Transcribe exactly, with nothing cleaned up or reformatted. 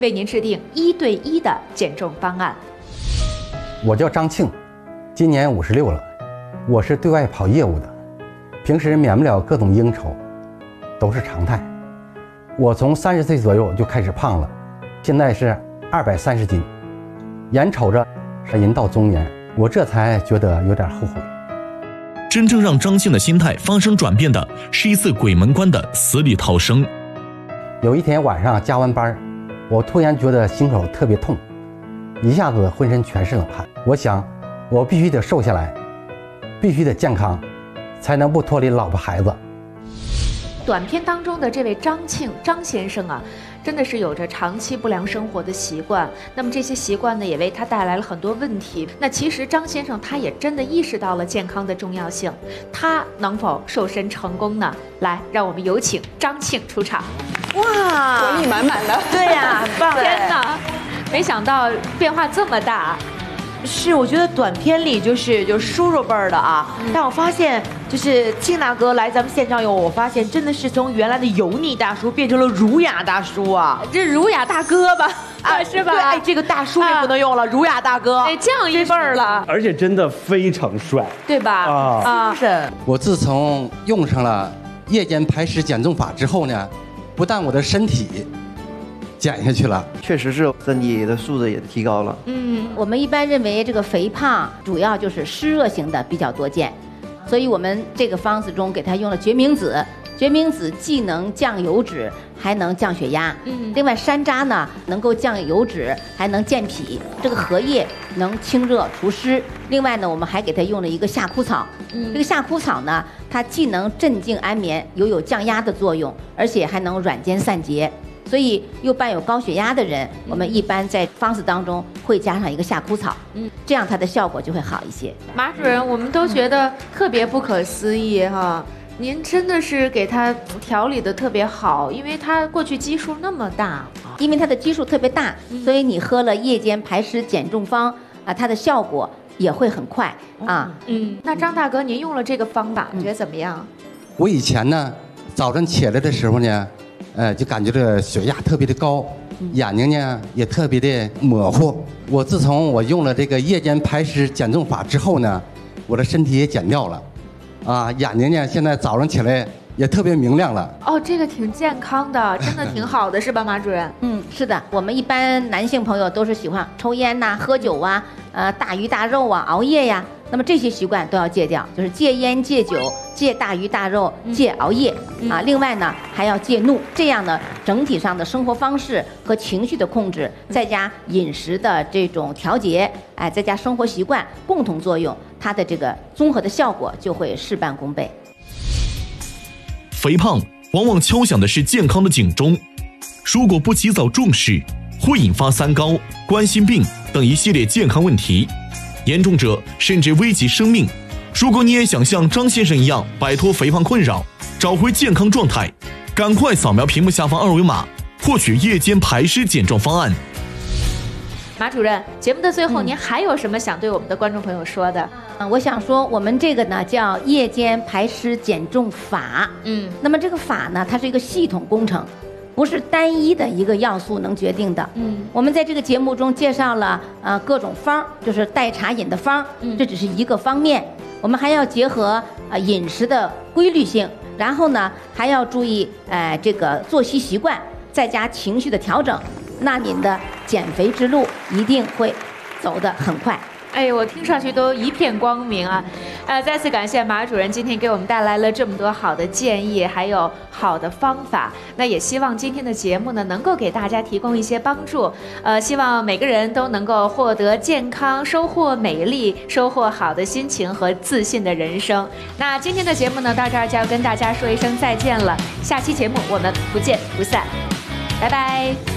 为您制定一对一的减重方案。 我叫张庆，今年五十六了，我是对外跑业务的，平时免不了各种应酬，都是常态。我从三十岁左右就开始胖了，现在是二百三十斤，眼瞅着是人到中年，我这才觉得有点后悔。 真正让张庆的心态发生转变的是一次鬼门关的死里逃生。 有一天晚上加完班，我突然觉得心口特别痛，一下子浑身全是冷汗。我想我必须得瘦下来，必须得健康，才能不拖累老婆孩子。 短片当中的这位张庆张先生啊，真的是有着长期不良生活的习惯，那么这些习惯呢也为他带来了很多问题。那其实张先生他也真的意识到了健康的重要性，他能否瘦身成功呢？来，让我们有请张庆出场。 哇，活力满满的。 对呀、啊，很棒！ 天哪，没想到变化这么大。 是，我觉得短片里就是就是叔叔辈儿的啊，嗯、但我发现就是庆大哥来咱们现场以后，我发现真的是从原来的油腻大叔变成了儒雅大叔啊， 这儒雅大哥吧，啊是吧？ 对，哎，这个大叔也不能用了，啊、儒雅大哥， 哎，这样一辈儿了， 而且真的非常帅， 对吧？ 啊啊， 是。 我自从用上了夜间排湿减重法之后呢，不但我的身体减下去了， 确实是身体的素质也提高了。 嗯，我们一般认为这个肥胖主要就是湿热型的比较多见，所以我们这个方子中给它用了决明子。决明子既能降油脂，还能降血压。嗯，另外山楂呢能够降油脂，还能健脾。这个荷叶能清热除湿。另外呢，我们还给它用了一个夏枯草。嗯，这个夏枯草呢，它既能镇静安眠，又有降压的作用，而且还能软坚散结。所以又伴有高血压的人，我们一般在方子当中会加上一个夏枯草，嗯，这样它的效果就会好一些。 马主任，我们都觉得特别不可思议哈，您真的是给他调理的特别好，因为他过去基数那么大， 因为它的基数特别大，所以你喝了夜间排湿减重方啊，它的效果也会很快啊。 嗯，那张大哥，您用了这个方法，觉得怎么样？ 我以前呢，早晨起来的时候呢。呃，就感觉这血压特别的高，眼睛呢也特别的模糊。我自从我用了这个夜间排湿减重法之后呢，我的身体也减掉了，啊，眼睛呢现在早上起来也特别明亮了。 哦，这个挺健康的，真的挺好的，是吧，马主任？ 嗯，是的。我们一般男性朋友都是喜欢抽烟呐、喝酒啊、呃大鱼大肉啊、熬夜呀。那么这些习惯都要戒掉，就是戒烟、戒酒、戒大鱼大肉、戒熬夜、嗯、啊。另外呢，还要戒怒，这样呢，整体上的生活方式和情绪的控制，再加饮食的这种调节，哎，再加生活习惯共同作用，它的这个综合的效果就会事半功倍。 肥胖往往敲响的是健康的警钟，如果不及早重视，会引发三高、冠心病等一系列健康问题。严重者甚至危及生命。如果你也想像张先生一样摆脱肥胖困扰，找回健康状态，赶快扫描屏幕下方二维码，获取夜间排湿减重方案。 马主任，节目的最后，嗯、您还有什么想对我们的观众朋友说的？ 嗯，我想说，我们这个呢叫夜间排湿减重法。嗯，那么这个法呢，它是一个系统工程。不是单一的一个要素能决定的。嗯，我们在这个节目中介绍了呃各种方，就是代茶饮的方，嗯，这只是一个方面。我们还要结合呃饮食的规律性，然后呢还要注意呃这个作息习惯，再加情绪的调整，那您的减肥之路一定会走得很快。 哎，我听上去都一片光明啊！呃，再次感谢马主任今天给我们带来了这么多好的建议，还有好的方法。那也希望今天的节目呢，能够给大家提供一些帮助。呃，希望每个人都能够获得健康，收获美丽，收获好的心情和自信的人生。那今天的节目呢，到这儿就要跟大家说一声再见了。下期节目我们不见不散，拜拜。